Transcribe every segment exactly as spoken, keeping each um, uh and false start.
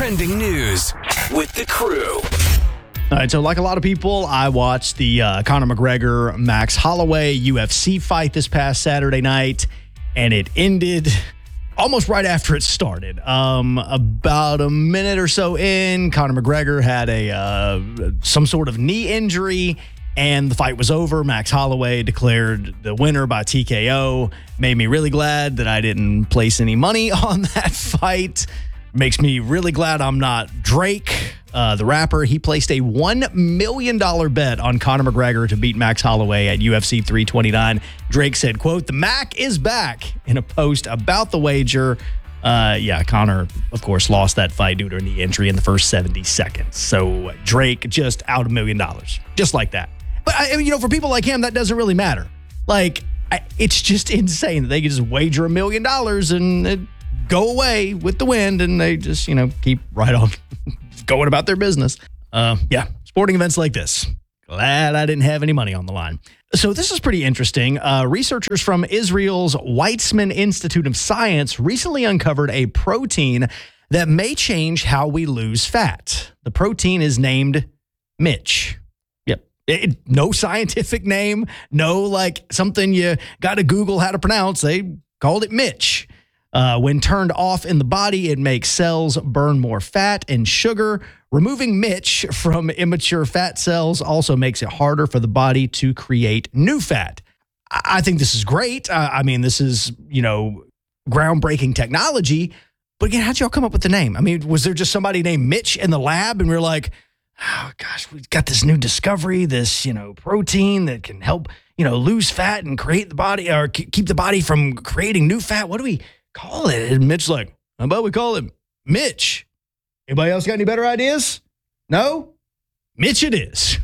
Trending news with the crew. All right, so like a lot of people, I watched the uh, Conor McGregor, Max Holloway U F C fight this past Saturday night, and it ended almost right after it started. Um, about a minute or so in, Conor McGregor had a uh, some sort of knee injury, and the fight was over. Max Holloway declared the winner by T K O. Made me really glad that I didn't place any money on that fight. Makes me really glad I'm not Drake, uh, the rapper. He placed a one million dollars bet on Conor McGregor to beat Max Holloway at U F C three twenty-nine. Drake said, quote, "The Mac is back," in a post about the wager. Uh, yeah, Conor, of course, lost that fight due to a knee injury in the first seventy seconds. So Drake just out a million dollars, just like that. But, I mean, you know, for people like him, that doesn't really matter. Like, I, it's just insane that they can just wager a million dollars and it, go away with the wind, and they just, you know, keep right on going about their business. Uh, yeah, sporting events like this. Glad I didn't have any money on the line. So this is pretty interesting. Uh, researchers from Israel's Weizmann Institute of Science recently uncovered a protein that may change how we lose fat. The protein is named Mitch. Yep. It, no scientific name, no like something you got to Google how to pronounce. They called it Mitch. Uh, when turned off in the body, it makes cells burn more fat and sugar. Removing Mitch from immature fat cells also makes it harder for the body to create new fat. I, I think this is great. Uh, I mean, this is, you know, groundbreaking technology. But again, how'd y'all come up with the name? I mean, was there just somebody named Mitch in the lab and we we're like, oh, gosh, we've got this new discovery, this, you know, protein that can help, you know, lose fat and create the body or keep the body from creating new fat. What do we call it? And Mitch's like, how about we call him Mitch? Anybody else got any better ideas? No? Mitch it is.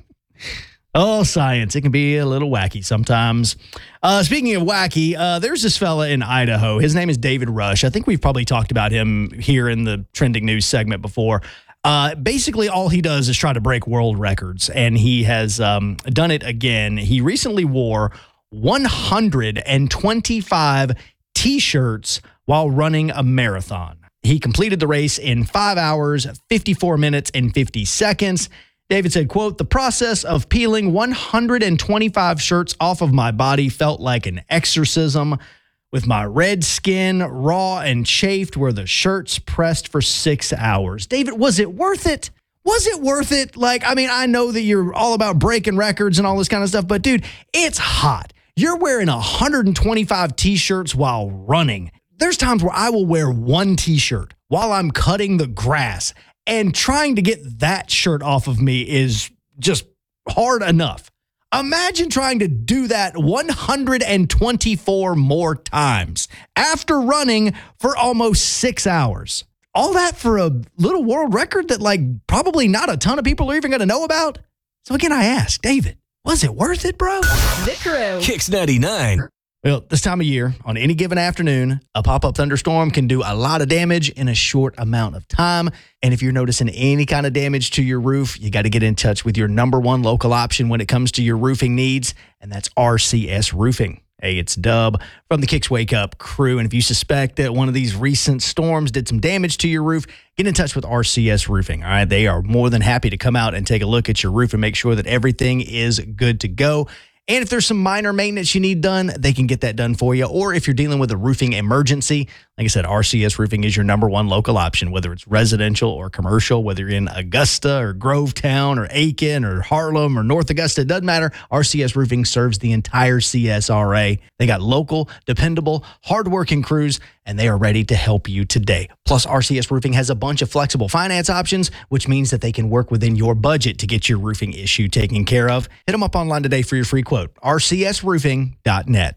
Oh, science. It can be a little wacky sometimes. Uh, speaking of wacky, uh, there's this fella in Idaho. His name is David Rush. I think we've probably talked about him here in the trending news segment before. Uh, basically, all he does is try to break world records, and he has um, done it again. He recently wore one hundred twenty-five T-shirts while running a marathon. He completed the race in five hours, fifty-four minutes, and fifty seconds. David said, quote, "The process of peeling one hundred twenty-five shirts off of my body felt like an exorcism. With my red skin raw and chafed were the shirts pressed for six hours. David, was it worth it? Was it worth it? Like, I mean, I know that you're all about breaking records and all this kind of stuff, but dude, it's hot. You're wearing one hundred twenty-five T-shirts while running. There's times where I will wear one T-shirt while I'm cutting the grass, and trying to get that shirt off of me is just hard enough. Imagine trying to do that one hundred twenty-four more times after running for almost six hours. All that for a little world record that like probably not a ton of people are even going to know about. So again, I ask, David, was it worth it, bro? The Crew. Kicks ninety-nine. Well, this time of year, on any given afternoon, a pop-up thunderstorm can do a lot of damage in a short amount of time. And if you're noticing any kind of damage to your roof, you got to get in touch with your number one local option when it comes to your roofing needs, and that's R C S Roofing. Hey, it's Dub from the Kicks Wake Up crew. And if you suspect that one of these recent storms did some damage to your roof, get in touch with R C S Roofing. All right, they are more than happy to come out and take a look at your roof and make sure that everything is good to go. And if there's some minor maintenance you need done, they can get that done for you. Or if you're dealing with a roofing emergency, like I said, R C S Roofing is your number one local option, whether it's residential or commercial, whether you're in Augusta or Grovetown or Aiken or Harlem or North Augusta, it doesn't matter. R C S Roofing serves the entire C S R A. They got local, dependable, hardworking crews, and they are ready to help you today. Plus, R C S Roofing has a bunch of flexible finance options, which means that they can work within your budget to get your roofing issue taken care of. Hit them up online today for your free quote, R C S roofing dot net.